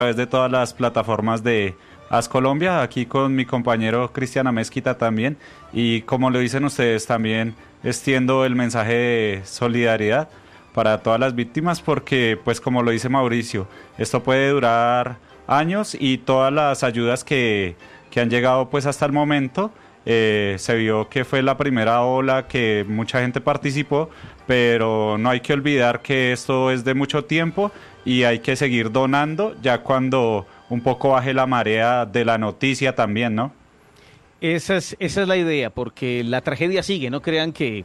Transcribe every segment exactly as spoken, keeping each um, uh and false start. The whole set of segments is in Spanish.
través de todas las plataformas de Haz Colombia, aquí con mi compañero Cristian Amezquita también, y como lo dicen ustedes también extiendo el mensaje de solidaridad para todas las víctimas, porque pues como lo dice Mauricio, esto puede durar años y todas las ayudas que, que han llegado pues hasta el momento, eh, se vio que fue la primera ola que mucha gente participó, pero no hay que olvidar que esto es de mucho tiempo y hay que seguir donando ya cuando un poco baje la marea de la noticia también, ¿no? Esa es, esa es la idea, porque la tragedia sigue, no crean que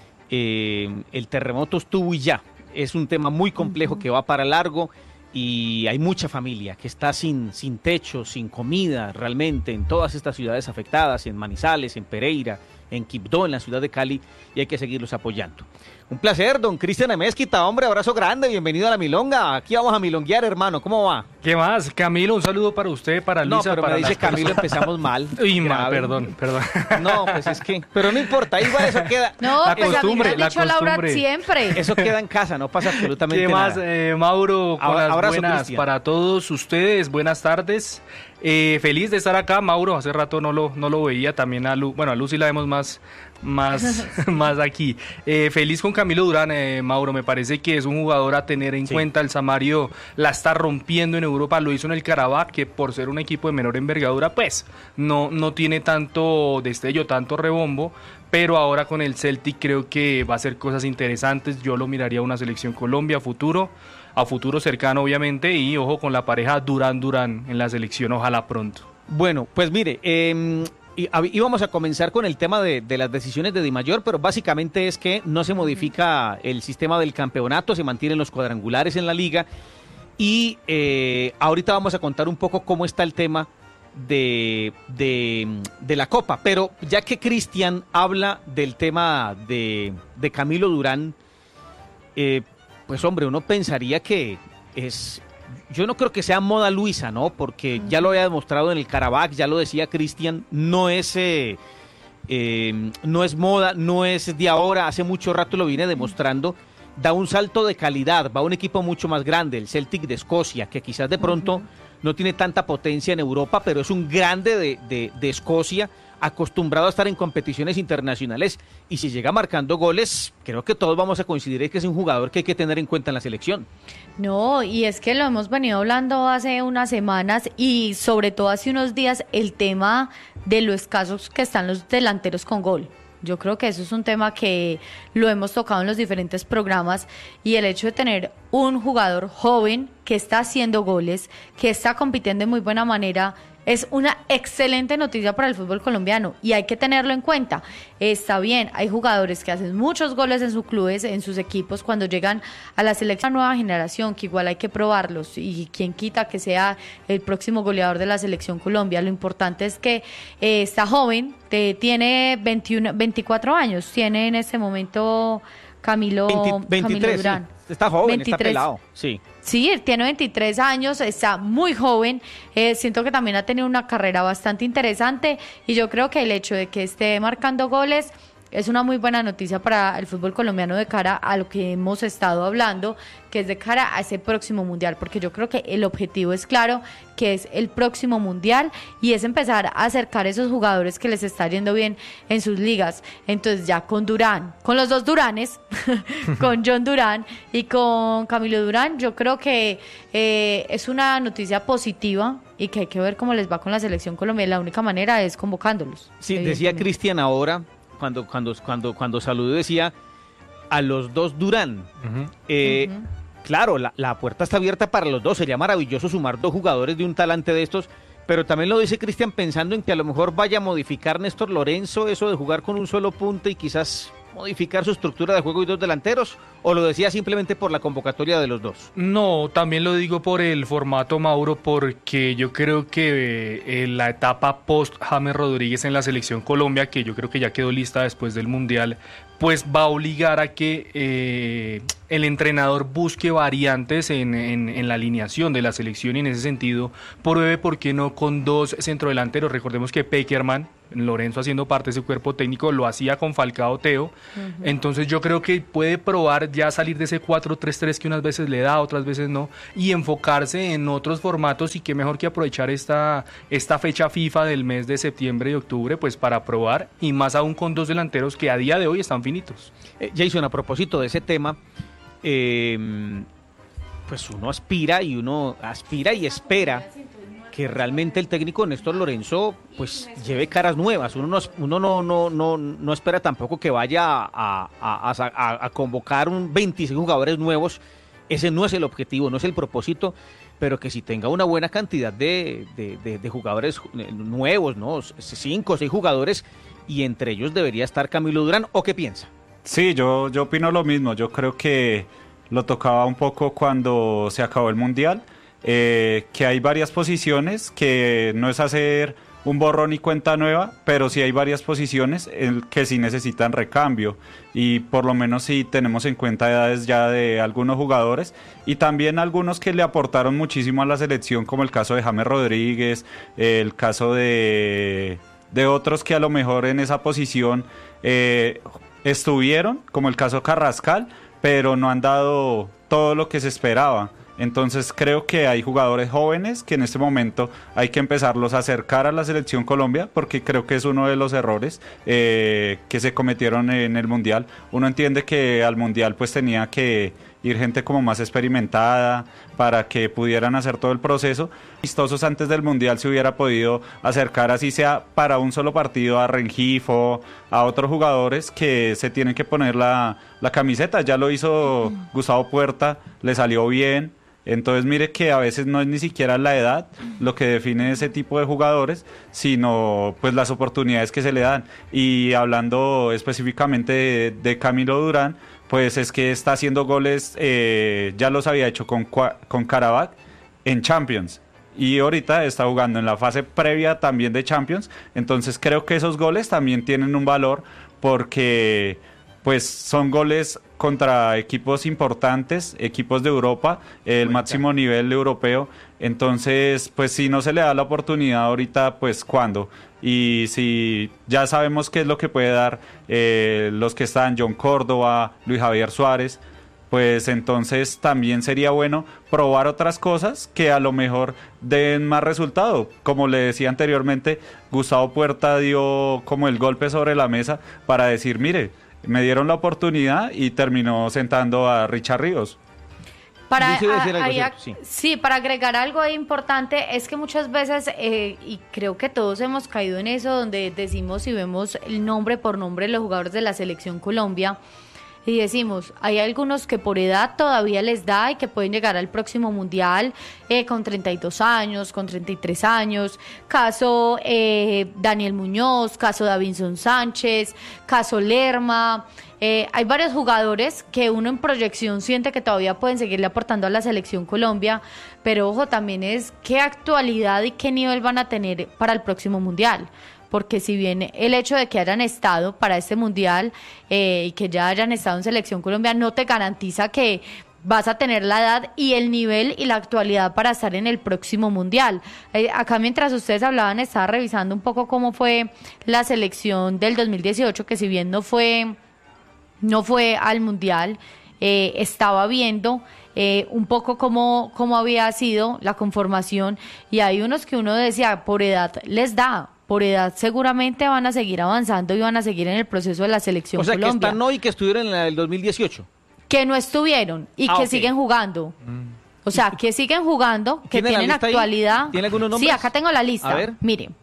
eh, el terremoto estuvo y ya. Es un tema muy complejo que va para largo y hay mucha familia que está sin, sin techo, sin comida realmente en todas estas ciudades afectadas, en Manizales, en Pereira, en Quibdó, en la ciudad de Cali, y hay que seguirlos apoyando. Un placer, don Cristian Amezquita, hombre, abrazo grande, bienvenido a la Milonga. Aquí vamos a milonguear, hermano, ¿cómo va? ¿Qué más? Camilo, un saludo para usted, para Luisa. No, pero para me dice Camilo, empezamos mal. Uy, mal, perdón, perdón. No, pues es que, pero no importa, igual eso queda. No, la pues costumbre, a mí me ha dicho la Laura costumbre. siempre. Eso queda en casa, no pasa absolutamente ¿Qué nada. más, eh, Mauro? Con Abra- las abrazo, buenas Cristian. para todos ustedes, buenas tardes. Eh, feliz de estar acá, Mauro, hace rato no lo, no lo veía, también a Lu, bueno, a Lucy la vemos más, más, más aquí. Eh, feliz con Camilo Durán, eh, Mauro, me parece que es un jugador a tener en Sí. cuenta. El Samario la está rompiendo en Europa, lo hizo en el Karabakh, que por ser un equipo de menor envergadura, pues no, no tiene tanto destello, tanto rebombo, pero ahora con el Celtic creo que va a hacer cosas interesantes. Yo lo miraría a una selección Colombia a futuro, a futuro cercano obviamente, y ojo con la pareja Durán-Durán en la selección, ojalá pronto. Bueno, pues mire, eh, y- hab- íbamos a comenzar con el tema de, de las decisiones de Di Mayor, pero básicamente es que no se modifica el sistema del campeonato, se mantienen los cuadrangulares en la liga y eh, ahorita vamos a contar un poco cómo está el tema de, de, de la Copa, pero ya que Cristian habla del tema de, de Camilo Durán, eh, pues hombre, uno pensaría que es... Yo no creo que sea moda Luisa, ¿no? Porque ya lo había demostrado en el Karabakh, ya lo decía Cristian, no es, eh, eh, no es moda, no es de ahora, hace mucho rato lo viene demostrando, da un salto de calidad, va a un equipo mucho más grande, el Celtic de Escocia, que quizás de pronto no tiene tanta potencia en Europa, pero es un grande de, de, de Escocia, acostumbrado a estar en competiciones internacionales, y si llega marcando goles, creo que todos vamos a coincidir en que es un jugador que hay que tener en cuenta en la selección. No, y es que lo hemos venido hablando hace unas semanas y sobre todo hace unos días, el tema de lo escasos que están los delanteros con gol. Yo creo que eso es un tema que lo hemos tocado en los diferentes programas, y el hecho de tener un jugador joven que está haciendo goles, que está compitiendo de muy buena manera, es una excelente noticia para el fútbol colombiano y hay que tenerlo en cuenta. Está bien, hay jugadores que hacen muchos goles en sus clubes, en sus equipos, cuando llegan a la selección nueva generación, que igual hay que probarlos, y quien quita que sea el próximo goleador de la selección Colombia. Lo importante es que eh, está joven, te, tiene veintiuno, veinticuatro años, tiene en este momento Camilo, veinte, veintitrés, Camilo Durán. Sí. Está joven, veintitrés. está pelado, sí. Sí, tiene veintitrés años, está muy joven, eh, siento que también ha tenido una carrera bastante interesante, y yo creo que el hecho de que esté marcando goles es una muy buena noticia para el fútbol colombiano de cara a lo que hemos estado hablando, que es de cara a ese próximo mundial, porque yo creo que el objetivo es claro, que es el próximo mundial, y es empezar a acercar a esos jugadores que les está yendo bien en sus ligas. Entonces ya con Durán, con los dos Duranes, con John Durán y con Camilo Durán, yo creo que eh, es una noticia positiva y que hay que ver cómo les va con la selección colombiana. La única manera es convocándolos. Sí, decía Cristian ahora, cuando, cuando, cuando, cuando saludó, decía a los dos Durán. Uh-huh. Eh, Ujú. Claro, la, la puerta está abierta para los dos, sería maravilloso sumar dos jugadores de un talante de estos, pero también lo dice Cristian pensando en que a lo mejor vaya a modificar Néstor Lorenzo eso de jugar con un solo punta y quizás modificar su estructura de juego y dos delanteros, o lo decía simplemente por la convocatoria de los dos. No, también lo digo por el formato, Mauro, porque yo creo que eh, la etapa post James Rodríguez en la selección Colombia, que yo creo que ya quedó lista después del Mundial, pues va a obligar a que eh, el entrenador busque variantes en, en, en la alineación de la selección, y en ese sentido pruebe por qué no con dos centrodelanteros. Recordemos que Pekerman Lorenzo haciendo parte de ese cuerpo técnico, lo hacía con Falcao Teo, uh-huh. Entonces yo creo que puede probar ya salir de ese cuatro tres tres que unas veces le da, otras veces no, y enfocarse en otros formatos, y qué mejor que aprovechar esta, esta fecha FIFA del mes de septiembre y octubre, pues para probar, y más aún con dos delanteros que a día de hoy están finitos. Eh, Jason, a propósito de ese tema, eh, pues uno aspira y uno aspira y espera que realmente el técnico Néstor Lorenzo pues lleve caras nuevas. Uno no, uno no, no, no, no espera tampoco que vaya a, a, a, a, a convocar un veintiséis jugadores nuevos. Ese no es el objetivo, no es el propósito, pero que si tenga una buena cantidad de, de, de, de jugadores nuevos, ¿no? Cinco o seis jugadores, y entre ellos debería estar Camilo Durán. ¿O qué piensa? Sí, yo, yo opino lo mismo. Yo creo que lo tocaba un poco cuando se acabó el Mundial. Eh, que hay varias posiciones, que no es hacer un borrón y cuenta nueva, pero sí hay varias posiciones en que sí necesitan recambio, y por lo menos sí tenemos en cuenta edades ya de algunos jugadores, y también algunos que le aportaron muchísimo a la selección, como el caso de James Rodríguez, eh, el caso de, de otros que a lo mejor en esa posición eh, estuvieron, como el caso Carrascal, pero no han dado todo lo que se esperaba. Entonces creo que hay jugadores jóvenes que en este momento hay que empezarlos a acercar a la selección Colombia, porque creo que es uno de los errores eh, que se cometieron en el Mundial. Uno entiende que al Mundial pues tenía que ir gente como más experimentada para que pudieran hacer todo el proceso. Vistosos antes del Mundial se hubiera podido acercar, así sea para un solo partido, a Rengifo, a otros jugadores que se tienen que poner la, la camiseta. Ya lo hizo Gustavo Puerta, le salió bien. Entonces mire que a veces no es ni siquiera la edad lo que define ese tipo de jugadores, sino pues las oportunidades que se le dan. Y hablando específicamente de, de Camilo Durán, pues es que está haciendo goles, eh, ya los había hecho con, con Karabakh en Champions, y ahorita está jugando en la fase previa también de Champions. Entonces creo que esos goles también tienen un valor, porque pues son goles contra equipos importantes, equipos de Europa, el Cuenta. máximo nivel europeo. Entonces, pues si no se le da la oportunidad ahorita, pues ¿cuándo? Y si ya sabemos qué es lo que puede dar eh, los que están, John Córdoba, Luis Javier Suárez, pues entonces también sería bueno probar otras cosas que a lo mejor den más resultado. Como le decía anteriormente, Gustavo Puerta dio como el golpe sobre la mesa para decir, mire, me dieron la oportunidad, y terminó sentando a Richard Ríos. Para, a, ahí, sí. sí, para agregar algo importante, es que muchas veces, eh, y creo que todos hemos caído en eso, donde decimos y vemos el nombre por nombre de los jugadores de la Selección Colombia, y decimos, hay algunos que por edad todavía les da y que pueden llegar al próximo Mundial eh, con treinta y dos años, con treinta y tres años, caso eh, Daniel Muñoz, caso Davinson Sánchez, caso Lerma. Eh, hay varios jugadores que uno en proyección siente que todavía pueden seguirle aportando a la Selección Colombia, pero ojo, también es qué actualidad y qué nivel van a tener para el próximo Mundial. Porque si bien el hecho de que hayan estado para este Mundial eh, y que ya hayan estado en Selección Colombia no te garantiza que vas a tener la edad y el nivel y la actualidad para estar en el próximo Mundial. Eh, acá mientras ustedes hablaban estaba revisando un poco cómo fue la selección del dos mil dieciocho, que si bien no fue, no fue al Mundial, eh, estaba viendo eh, un poco cómo, cómo había sido la conformación, y hay unos que uno decía por edad les da. Por edad seguramente van a seguir avanzando y van a seguir en el proceso de la Selección Colombia. O sea, Colombia. Que están hoy, que estuvieron en el dos mil dieciocho. Que no estuvieron y ah, que okay. siguen jugando. Mm. O sea, que siguen jugando, que tienen actualidad. ¿Tiene algunos nombres? Sí, acá tengo la lista. A ver. Mire,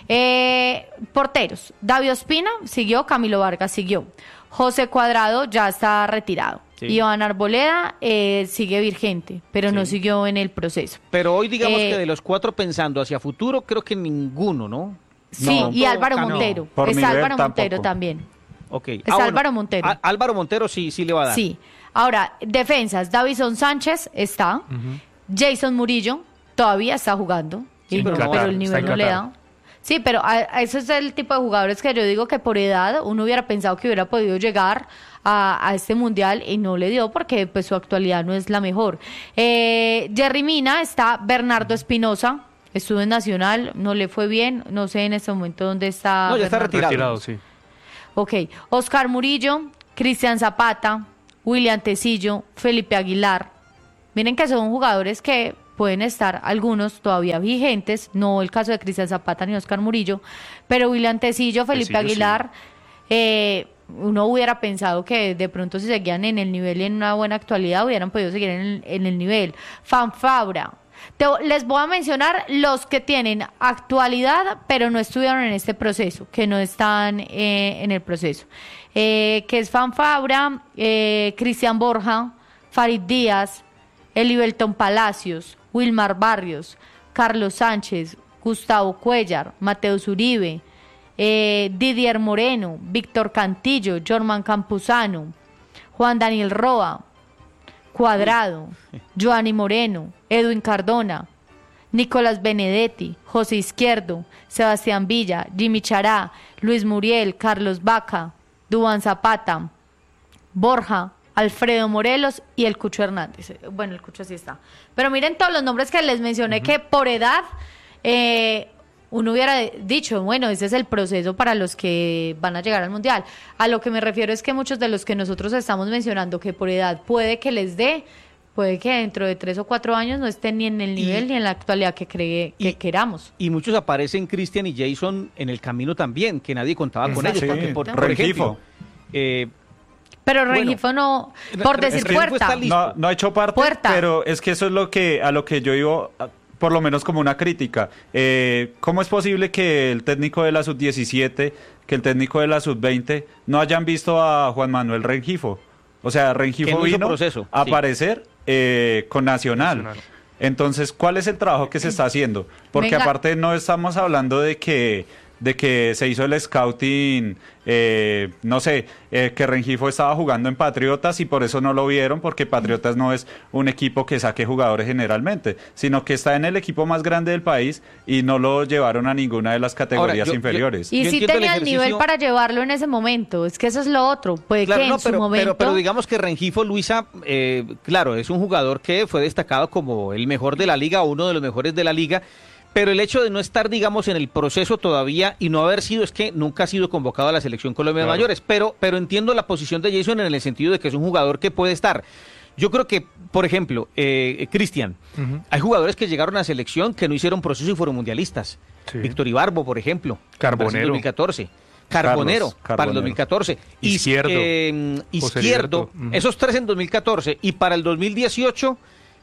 eh, porteros. David Ospina siguió, Camilo Vargas siguió. José Cuadrado ya está retirado. Sí. Iván Arboleda eh, sigue vigente, pero sí. no siguió en el proceso. Pero hoy digamos eh, que de los cuatro pensando hacia futuro, creo que ninguno, ¿no? Sí, no, y Álvaro Montero. No. Es Álvaro Montero tampoco. También. Okay. Es ah, Álvaro bueno, Montero. Á, Álvaro Montero sí, sí le va a dar. Sí. Ahora, defensas, Davinson Sánchez está. Uh-huh. Jason Murillo todavía está jugando. Sí, pero, pero el nivel no le da. Sí, pero a, a eso es el tipo de jugadores que yo digo que por edad uno hubiera pensado que hubiera podido llegar a, a este Mundial y no le dio porque pues su actualidad no es la mejor. Eh, Jerry Mina está, Bernardo Espinosa estuvo en Nacional, no le fue bien, no sé en este momento dónde está. No, ya está Fernando. retirado. Retirado, sí. Ok, Oscar Murillo, Cristian Zapata, William Tecillo, Felipe Aguilar. Miren que son jugadores que pueden estar algunos todavía vigentes, no el caso de Cristian Zapata ni Oscar Murillo, pero William Tecillo, Felipe Tecillo, Aguilar, sí. eh, uno hubiera pensado que de pronto si seguían en el nivel y en una buena actualidad hubieran podido seguir en el, en el nivel. Fanfabra. Te, les voy a mencionar los que tienen actualidad, pero no estuvieron en este proceso, que no están eh, en el proceso. Eh, que es Fanfabra, eh, Cristian Borja, Farid Díaz, Elibelton Palacios, Wilmar Barrios, Carlos Sánchez, Gustavo Cuellar, Mateus Uribe, eh, Didier Moreno, Víctor Cantillo, Jorman Campuzano, Juan Daniel Roa, Cuadrado, Joanny Moreno, Edwin Cardona, Nicolás Benedetti, José Izquierdo, Sebastián Villa, Jimmy Chará, Luis Muriel, Carlos Vaca, Duván Zapata, Borja, Alfredo Morelos y el Cucho Hernández. Bueno, el Cucho sí está. Pero miren todos los nombres que les mencioné, uh-huh. que por edad eh, uno hubiera dicho, bueno, ese es el proceso para los que van a llegar al Mundial. A lo que me refiero es que muchos de los que nosotros estamos mencionando que por edad puede que les dé, puede que dentro de tres o cuatro años no estén ni en el nivel y, ni en la actualidad que, cree, que y, queramos. Y muchos aparecen, Cristian y Jason, en el camino también, que nadie contaba con ellos. Sí, Porque, por, por ejemplo, eh, pero Rengifo bueno, no, por decir Puerta. No, no ha hecho parte, Puerta. Pero es que eso es lo que a lo que yo iba, por lo menos como una crítica. Eh, ¿Cómo es posible que el técnico de la sub diecisiete, que el técnico de la sub veinte no hayan visto a Juan Manuel Rengifo? O sea, Rengifo no vino proceso, a sí. aparecer eh, con Nacional. Nacional. Entonces, ¿cuál es el trabajo que se está haciendo? Porque Venga. aparte no estamos hablando de que de que se hizo el scouting, eh, no sé, eh, que Rengifo estaba jugando en Patriotas y por eso no lo vieron, porque Patriotas no es un equipo que saque jugadores generalmente, sino que está en el equipo más grande del país y no lo llevaron a ninguna de las categorías Ahora, yo, inferiores. Yo, y sí tenía el, el nivel para llevarlo en ese momento, es que eso es lo otro, puede claro, que no, en pero, su momento... Pero, pero digamos que Rengifo, Luisa, eh, claro, es un jugador que fue destacado como el mejor de la liga, uno de los mejores de la liga, pero el hecho de no estar, digamos, en el proceso todavía y no haber sido, es que nunca ha sido convocado a la Selección Colombia claro. de Mayores, pero, pero entiendo la posición de Jason en el sentido de que es un jugador que puede estar. Yo creo que, por ejemplo, eh, Cristian, uh-huh. hay jugadores que llegaron a la selección que no hicieron proceso y fueron mundialistas. Sí. Víctor Ibarbo, por ejemplo. Carbonero. dos mil catorce. Carbonero, Carlos, Carbonero, para el dos mil catorce. Izquierdo. Eh, Izquierdo, uh-huh. esos tres en dos mil catorce. Y para el dos mil dieciocho...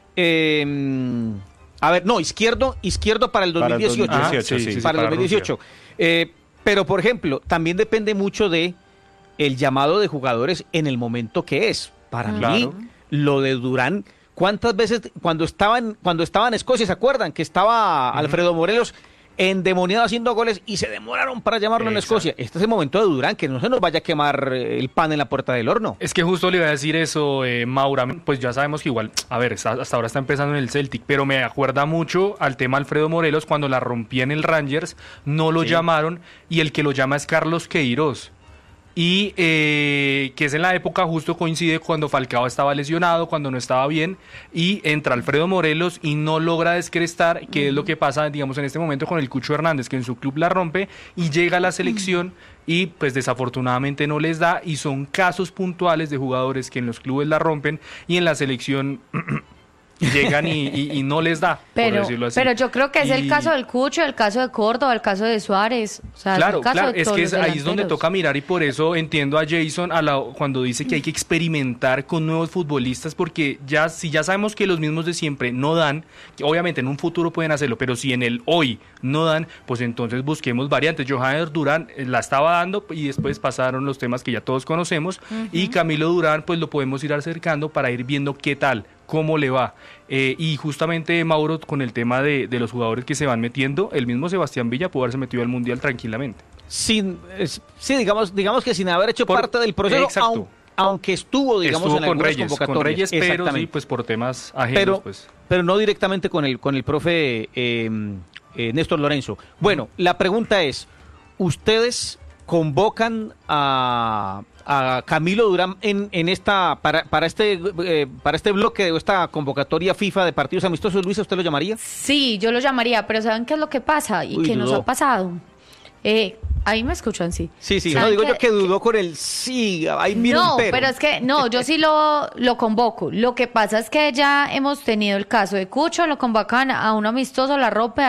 Eh, A ver, no, izquierdo, izquierdo para el dos mil dieciocho. Para el dos mil dieciocho, ah, sí, sí, sí, para el para dos mil dieciocho. Eh, pero, por ejemplo, también depende mucho de el llamado de jugadores en el momento que es. Para claro. mí, lo de Durán, ¿cuántas veces cuando estaban cuando estaba en Escocia, se acuerdan? Que estaba uh-huh. Alfredo Morelos endemoniado haciendo goles y se demoraron para llamarlo Exacto. en Escocia. Este es el momento de Durán, que no se nos vaya a quemar el pan en la puerta del horno. Es que justo le iba a decir eso, eh, Maura, pues ya sabemos que igual, a ver, hasta ahora está empezando en el Celtic, pero me acuerda mucho al tema Alfredo Morelos, cuando la rompía en el Rangers, no lo sí. llamaron, y el que lo llama es Carlos Queiroz. Y eh, que es en la época, justo coincide cuando Falcao estaba lesionado, cuando no estaba bien, y entra Alfredo Morelos y no logra descrestar, que es lo que pasa, digamos, en este momento con el Cucho Hernández, que en su club la rompe y llega a la selección y pues desafortunadamente no les da, y son casos puntuales de jugadores que en los clubes la rompen y en la selección llegan y, y, y no les da, pero, por decirlo así. Pero yo creo que es y... el caso del Cucho, el caso de Córdoba, el caso de Suárez. O sea, claro, es el caso claro, de es todos que los es, ahí es donde toca mirar, y por eso entiendo a Jason a la, cuando dice que hay que experimentar con nuevos futbolistas, porque ya si ya sabemos que los mismos de siempre no dan, que obviamente en un futuro pueden hacerlo, pero si en el hoy no dan, pues entonces busquemos variantes. Johannes Durán la estaba dando y después pasaron los temas que ya todos conocemos, uh-huh. y Camilo Durán pues lo podemos ir acercando para ir viendo qué tal, cómo le va. Eh, y justamente, Mauro, con el tema de, de los jugadores que se van metiendo, el mismo Sebastián Villa pudo haberse metido al Mundial tranquilamente. Sin, es, sí, digamos, digamos que sin haber hecho por, parte del proceso, aun, aunque estuvo, digamos, estuvo en con algunas Reyes, convocatorias. Con Reyes, pero sí, pues por temas ajenos. Pero, pues. pero no directamente con el, con el profe eh, eh, Néstor Lorenzo. Bueno, la pregunta es, ¿ustedes convocan a, a Camilo Durán en, en esta para, para este eh, para este bloque o esta convocatoria FIFA de partidos amistosos? Luisa, ¿usted lo llamaría? Sí, yo lo llamaría, pero ¿saben qué es lo que pasa y Uy, qué dudó. nos ha pasado? Eh, ahí me escuchan, sí. Sí, sí, no ¿Saben digo qué? yo que dudó con el sí, ahí viene No, un pero. pero es que, no, yo sí lo, lo convoco. Lo que pasa es que ya hemos tenido el caso de Cucho, lo convocan a un amistoso, la rompe,